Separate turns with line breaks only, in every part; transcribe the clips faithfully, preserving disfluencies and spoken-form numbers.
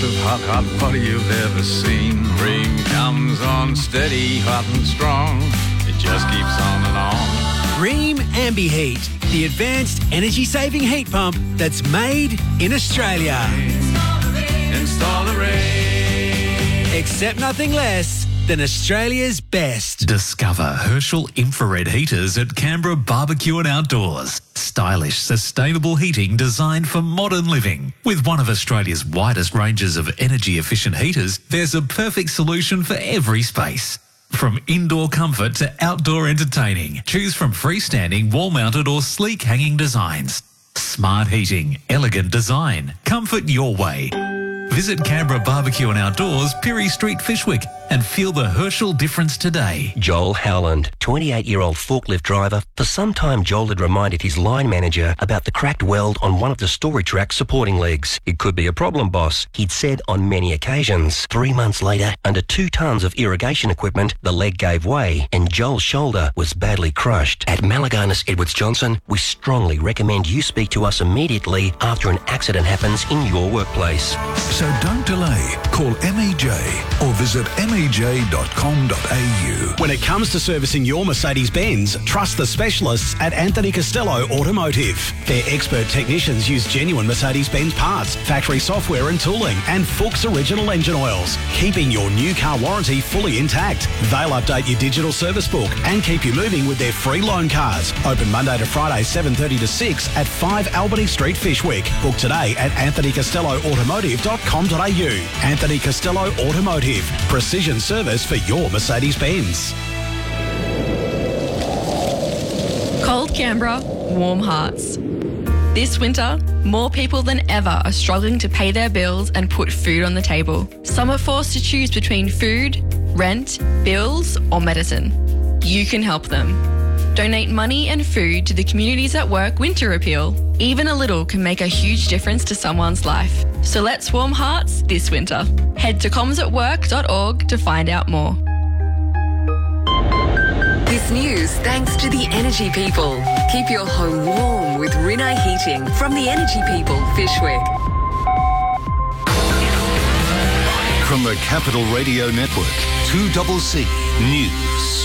Hot, hot water you've ever seen. Ream comes on steady, hot and strong. It just keeps on and on.
Ream AmbiHeat, the advanced energy-saving heat pump that's made in Australia.
Install the Ream.
Accept nothing less than Australia's best.
Discover Herschel infrared heaters at Canberra Barbecue and Outdoors. Stylish, sustainable heating designed for modern living. With one of Australia's widest ranges of energy-efficient heaters, there's a perfect solution for every space. From indoor comfort to outdoor entertaining, choose from freestanding, wall-mounted or sleek hanging designs. Smart heating, elegant design, comfort your way. Visit Canberra Barbecue and Outdoors, Pirie Street, Fishwick, and feel the Herschel difference today.
Joel Howland, twenty-eight-year-old forklift driver. For some time, Joel had reminded his line manager about the cracked weld on one of the storage rack supporting legs. It could be a problem, boss, he'd said on many occasions. Three months later, under two tonnes of irrigation equipment, the leg gave way and Joel's shoulder was badly crushed. At Malaganas Edwards Johnson, we strongly recommend you speak to us immediately after an accident happens in your workplace.
So don't delay. Call M E J or visit M E J dot com dot A U.
When it comes to servicing your Mercedes-Benz, trust the specialists at Anthony Costello Automotive. Their expert technicians use genuine Mercedes-Benz parts, factory software and tooling, and Fuchs original engine oils, keeping your new car warranty fully intact. They'll update your digital service book and keep you moving with their free loan cars. Open Monday to Friday, seven thirty to six at five Albany Street, Fishwick. Book today at anthony costello automotive dot com dot A U. Anthony Costello Automotive. Precision service for your Mercedes-Benz.
Cold Canberra, warm hearts. This winter, more people than ever are struggling to pay their bills and put food on the table. Some are forced to choose between food, rent, bills, or medicine. You can help them. Donate money and food to the Communities at Work Winter Appeal. Even a little can make a huge difference to someone's life. So let's warm hearts this winter. Head to comms at work dot org to find out more.
This news thanks to the Energy People. Keep your home warm with Rinnai Heating from the Energy People, Fishwick.
From the Capital Radio Network, two C C News.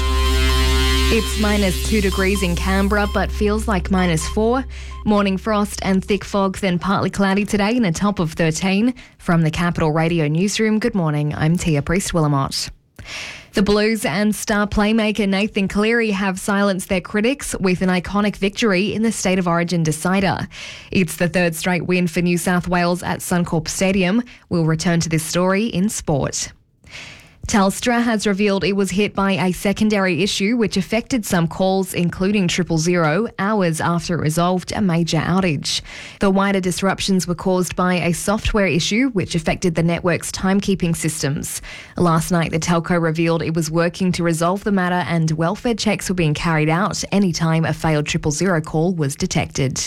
It's minus two degrees in Canberra, but feels like minus four. Morning frost and thick fog, then partly cloudy today and a top of thirteen. From the Capital Radio Newsroom, good morning, I'm Tia Priest-Willamott. The Blues and star playmaker Nathan Cleary have silenced their critics with an iconic victory in the State of Origin decider. It's the third straight win for New South Wales at Suncorp Stadium. We'll return to this story in sport. Telstra has revealed it was hit by a secondary issue which affected some calls, including triple zero, hours after it resolved a major outage. The wider disruptions were caused by a software issue which affected the network's timekeeping systems. Last night, the telco revealed it was working to resolve the matter and welfare checks were being carried out anytime a failed triple zero call was detected.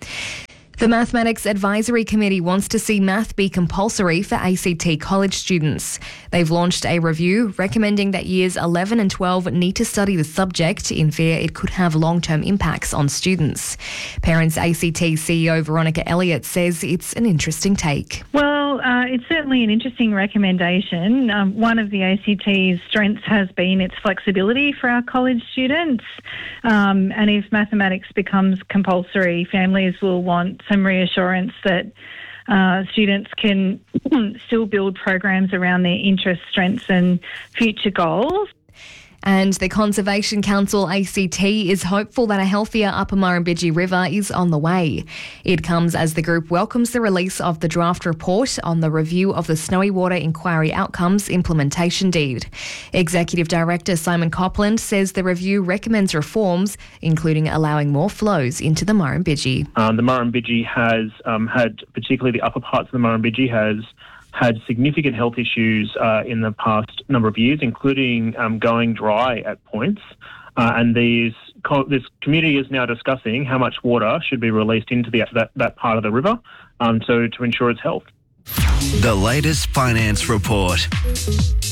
The Mathematics Advisory Committee wants to see math be compulsory for A C T college students. They've launched a review recommending that years eleven and twelve need to study the subject in fear it could have long-term impacts on students. Parents A C T C E O Veronica Elliott says it's an interesting take.
Well, uh, it's certainly an interesting recommendation. Um, one of the A C T's strengths has been its flexibility for our college students. Um, and if mathematics becomes compulsory, families will want some reassurance that uh, students can still build programs around their interests, strengths and future goals.
And the Conservation Council A C T is hopeful that a healthier Upper Murrumbidgee River is on the way. It comes as the group welcomes the release of the draft report on the review of the Snowy Water Inquiry Outcomes Implementation Deed. Executive Director Simon Copland says the review recommends reforms, including allowing more flows into the Murrumbidgee.
Um, the Murrumbidgee has um, had, particularly the upper parts of the Murrumbidgee, has had significant health issues uh, in the past number of years, including um, going dry at points. Uh, and these co- this community is now discussing how much water should be released into the, that, that part of the river um, so to ensure its health.
The latest finance report.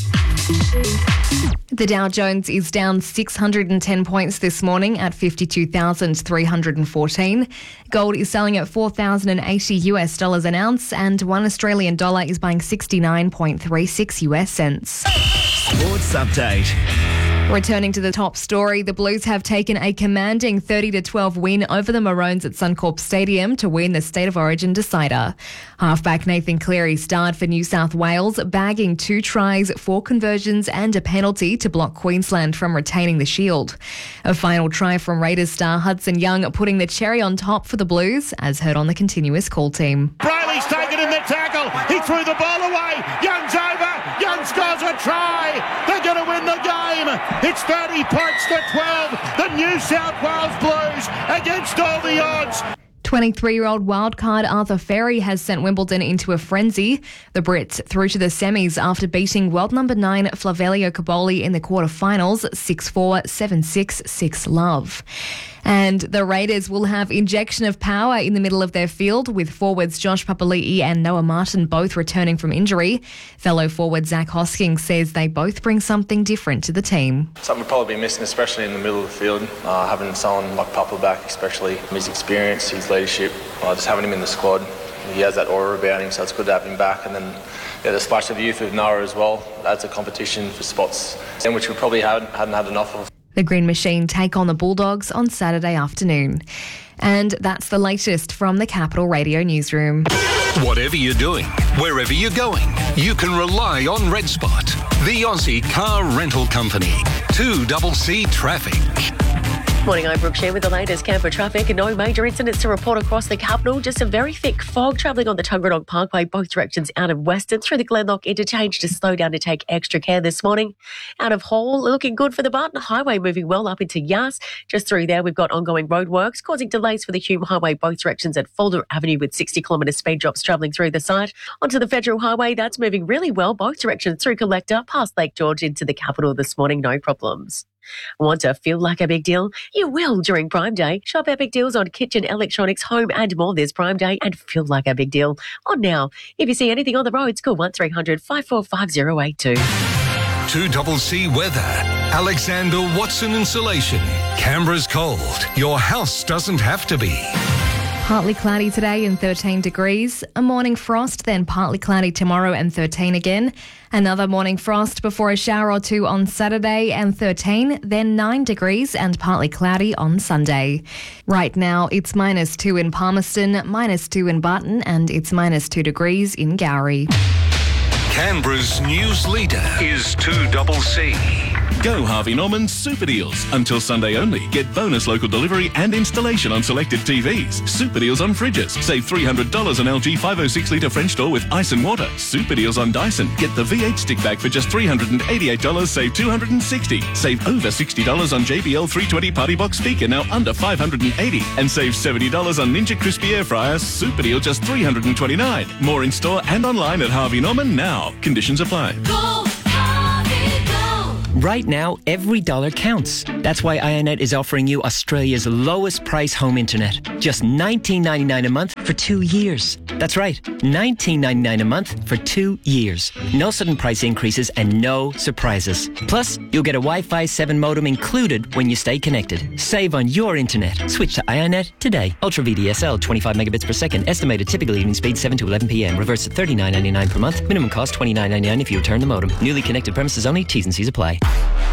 The Dow Jones is down six hundred ten points this morning at fifty-two thousand three hundred fourteen. Gold is selling at four thousand eighty US dollars an ounce, and one Australian dollar is buying sixty-nine point three six US cents.
Sports update.
Returning to the top story, the Blues have taken a commanding thirty to twelve win over the Maroons at Suncorp Stadium to win the State of Origin decider. Halfback Nathan Cleary starred for New South Wales, bagging two tries, four conversions and a penalty to block Queensland from retaining the shield. A final try from Raiders star Hudson Young putting the cherry on top for the Blues, as heard on the continuous call team.
Brayley's taken in the tackle. He threw the ball away. Young's over. Young scores a try. They're going to win the game. It's thirty points to twelve. The New South Wales Blues against all the odds.
twenty-three-year-old wildcard Arthur Ferry has sent Wimbledon into a frenzy. The Brits through to the semis after beating world number nine Flavelio Caboli in the quarterfinals six four, seven six, six love. And the Raiders will have injection of power in the middle of their field, with forwards Josh Papali'i and Noah Martin both returning from injury. Fellow forward Zach Hosking says they both bring something different to the team.
Something we'll probably be missing, especially in the middle of the field. Uh, having someone like Papa back, especially his experience, his leadership, uh, just having him in the squad. He has that aura about him, so it's good to have him back. And then yeah, the splash of youth with Noah as well. That's a competition for spots, which we probably hadn't, hadn't had enough of.
The Green Machine take on the Bulldogs on Saturday afternoon. And that's the latest from the Capital Radio newsroom.
Whatever you're doing, wherever you're going, you can rely on Red Spot, the Aussie car rental company. two C C Traffic.
Morning, I'm Brooke Share with the latest Canberra traffic. No major incidents to report across the capital. Just a very thick fog travelling on the Tuggeranong Parkway, both directions out of Western through the Glenlock interchange. To slow down to take extra care this morning. Out of Hall, looking good for the Barton Highway, moving well up into Yass. Just through there, we've got ongoing roadworks causing delays for the Hume Highway, both directions at Fulder Avenue with sixty kilometre speed drops travelling through the site. Onto the Federal Highway, that's moving really well, both directions through Collector, past Lake George into the capital this morning, no problems. Want to feel like a big deal? You will during Prime Day. Shop epic deals on kitchen, electronics, home and more this Prime Day and feel like a big deal on now. If you see anything on the roads, call one three hundred, five four five, zero eight two.
two C C Weather. Alexander Watson Insulation. Canberra's cold. Your house doesn't have to be.
Partly cloudy today and thirteen degrees. A morning frost, then partly cloudy tomorrow and thirteen again. Another morning frost before a shower or two on Saturday and thirteen, then nine degrees and partly cloudy on Sunday. Right now, it's minus two in Palmerston, minus two in Barton, and it's minus two degrees in Gowrie.
Canberra's news leader is two C C.
Go Harvey Norman's Super Deals. Until Sunday only. Get bonus local delivery and installation on selected T Vs. Super Deals on fridges. Save three hundred dollars on L G five oh six litre French door with ice and water. Super Deals on Dyson. Get the V eight stick bag for just three hundred eighty-eight dollars, save two hundred sixty dollars. Save over sixty dollars on J B L three twenty Party Box speaker, now under five hundred eighty dollars. And save seventy dollars on Ninja Crispy Air Fryer. Super Deal just three hundred twenty-nine dollars. More in store and online at Harvey Norman now. Conditions apply.
Go, Harvey, go. Right now, every dollar counts. That's why iiNet is offering you Australia's lowest price home internet. Just nineteen ninety-nine a month for two years. That's right, nineteen ninety-nine a month for two years. No sudden price increases and no surprises. Plus, you'll get a Wi-Fi seven modem included when you stay connected. Save on your internet. Switch to iiNet today. Ultra V D S L, twenty-five megabits per second. Estimated typical evening speed seven to eleven p.m. Reverse at thirty-nine ninety-nine per month. Minimum cost twenty-nine ninety-nine if you return the modem. Newly connected premises only. T's and C's apply.